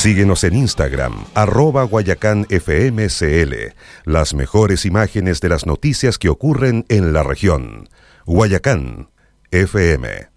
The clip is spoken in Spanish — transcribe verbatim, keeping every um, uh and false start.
Síguenos en Instagram, arroba Guayacán F M C L. Las mejores imágenes de las noticias que ocurren en la región. Guayacán F M.